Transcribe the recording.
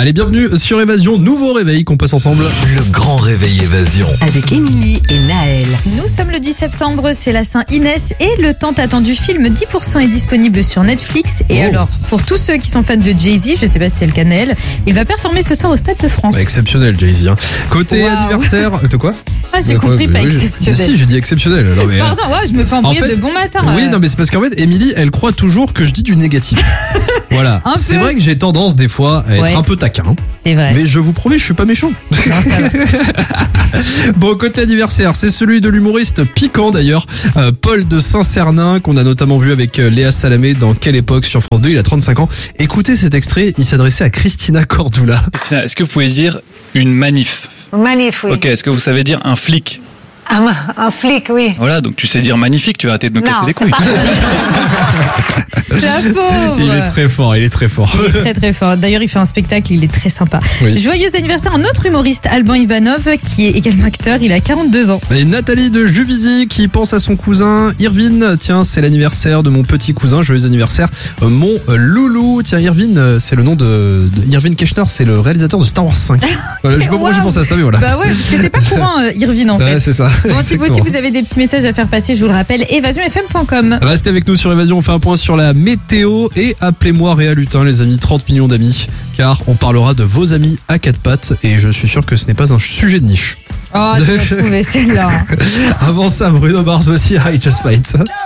Allez, bienvenue sur Évasion, nouveau réveil qu'on passe ensemble. Le grand réveil Évasion. Avec Émilie et Naël. Nous sommes le 10 septembre, c'est la Saint-Inès et le tant attendu film 10% est disponible sur Netflix. Et alors, pour tous ceux qui sont fans de Jay-Z, je sais pas si c'est le cas Naël, il va performer ce soir au Stade de France. Exceptionnel, Jay-Z. Hein. Côté Wow. anniversaire, de quoi? Ah, j'ai compris, pas exceptionnel. Si, j'ai dit exceptionnel. Non, mais, Pardon, ouais, je me fais embrouiller de bon matin. Oui, non, mais c'est parce qu'en fait, Émilie, elle croit toujours que je dis du négatif. Voilà. C'est vrai que j'ai tendance, des fois, à être un peu taquin. C'est vrai. Mais je vous promets, je suis pas méchant. Non, ça va. Bon, côté anniversaire, c'est celui de l'humoriste piquant d'ailleurs, Paul de Saint-Cernin, qu'on a notamment vu avec Léa Salamé dans Quelle époque sur France 2, il a 35 ans. Écoutez cet extrait, il s'adressait à Christina Cordula. Christina, est-ce que vous pouvez dire une manif? Manif, oui. Ok, est-ce que vous savez dire un flic? Un flic, oui. Voilà, donc tu sais dire magnifique, tu vas arrêter de nous casser les couilles. La pauvre. Il est très fort, il est très fort. Il est très très fort. D'ailleurs, il fait un spectacle, il est très sympa. Oui. Joyeux anniversaire à un autre humoriste, Alban Ivanov, qui est également acteur. Il a 42 ans. Et Nathalie de Juvisy qui pense à son cousin Irvine. Tiens, c'est l'anniversaire de mon petit cousin. Joyeux anniversaire, mon loulou. Tiens, Irvine, c'est le nom de Irvine Keschner, c'est le réalisateur de Star Wars 5. Je sais pas pourquoi j'ai pensé à ça, mais voilà. Bah ouais, parce que c'est pas courant, Irvine, en fait. Ouais, c'est ça. Bon, si vous aussi vous avez des petits messages à faire passer, je vous le rappelle, évasionfm.com. Restez avec nous sur Évasion, on fait un point sur la météo et appelez-moi Réa Lutin, les amis, 30 millions d'amis, car on parlera de vos amis à quatre pattes et je suis sûr que ce n'est pas un sujet de niche. Oh, tu vas trouver celle-là. Avant ça, Bruno Mars, voici I Just Might.